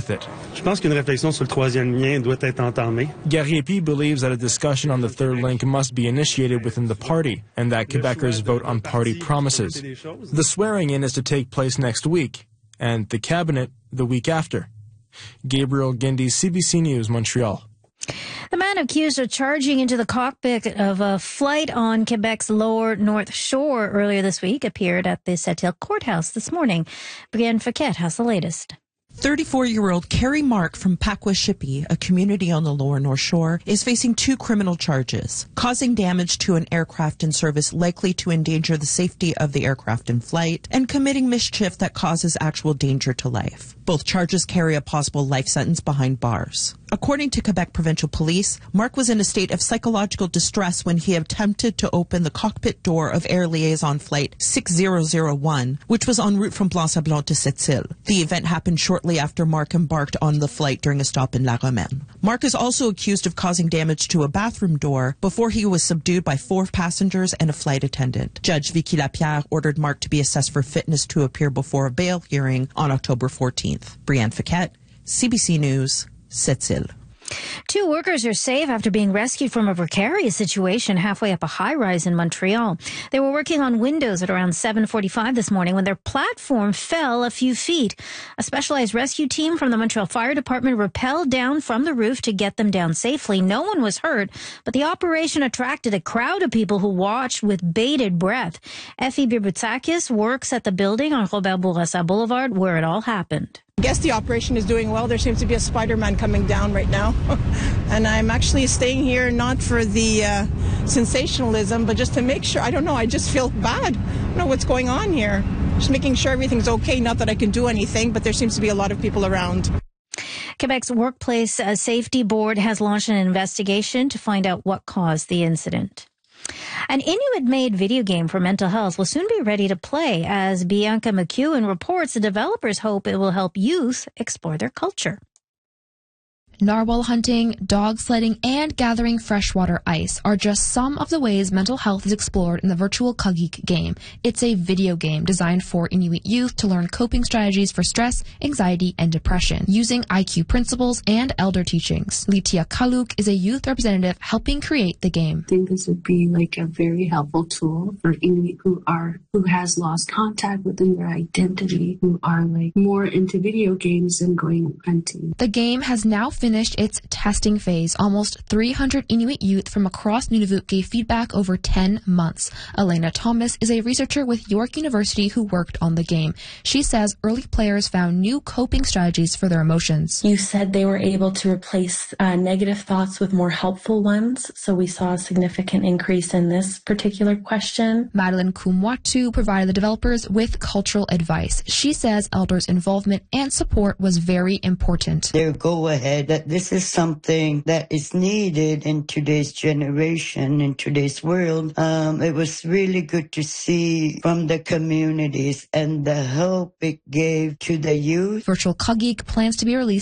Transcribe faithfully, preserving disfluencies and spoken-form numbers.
with it. Je pense qu'une réflexion sur le troisième lien doit être entamée. Gariepi believes that a discussion on the third link must be initiated within the party and that Quebecers vote on party promises. The swearing-in is to take place next week and the cabinet the week after. Gabriel Guindy, C B C News, Montreal. The man accused of charging into the cockpit of a flight on Quebec's lower North Shore earlier this week appeared at the Sept-Îles courthouse this morning. Brienne Fouquet has the latest. thirty-four-year-old Carrie Mark from Pakwashipi, a community on the lower North Shore, is facing two criminal charges: causing damage to an aircraft in service likely to endanger the safety of the aircraft in flight, and committing mischief that causes actual danger to life. Both charges carry a possible life sentence behind bars. According to Quebec Provincial Police, Mark was in a state of psychological distress when he attempted to open the cockpit door of Air Liaison Flight six zero zero one, which was en route from Blanc-Sablon to Sept-Îles. The event happened shortly after Mark embarked on the flight during a stop in La Romaine. Mark is also accused of causing damage to a bathroom door before he was subdued by four passengers and a flight attendant. Judge Vicky Lapierre ordered Mark to be assessed for fitness to appear before a bail hearing on October fourteenth. Brienne Fouquet, C B C News, Sept-Îles. Two workers are safe after being rescued from a precarious situation halfway up a high-rise in Montreal. They were working on windows at around seven forty-five this morning when their platform fell a few feet. A specialized rescue team from the Montreal Fire Department rappelled down from the roof to get them down safely. No one was hurt, but the operation attracted a crowd of people who watched with bated breath. Effie Birbutakis works at the building on Robert Bourassa Boulevard where it all happened. I guess the operation is doing well. There seems to be a Spider-Man coming down right now. And I'm actually staying here not for the uh, sensationalism, but just to make sure. I don't know. I just feel bad. I don't know what's going on here. Just making sure everything's okay. Not that I can do anything, but there seems to be a lot of people around. Quebec's Workplace Safety Board has launched an investigation to find out what caused the incident. An Inuit-made video game for mental health will soon be ready to play. As Bianca McEwen reports, the developers hope it will help youth explore their culture. Narwhal hunting, dog sledding, and gathering freshwater ice are just some of the ways mental health is explored in the virtual Kagik game. It's a video game designed for Inuit youth to learn coping strategies for stress, anxiety, and depression, using I Q principles and elder teachings. Litia Kaluk is a youth representative helping create the game. I think this would be like a very helpful tool for Inuit who are who has lost contact within their identity, who are like more into video games than going hunting. The game has now finished finished its testing phase. Almost three hundred Inuit youth from across Nunavut gave feedback over ten months. Elena Thomas is a researcher with York University who worked on the game. She says early players found new coping strategies for their emotions. You said they were able to replace uh, negative thoughts with more helpful ones, so we saw a significant increase in this particular question. Madeline Kumwatu provided the developers with cultural advice. She says elders' involvement and support was very important. Their go-ahead that this is something that is needed in today's generation, in today's world. Um, it was really good to see from the communities and the hope it gave to the youth. Virtual Kagik plans to be released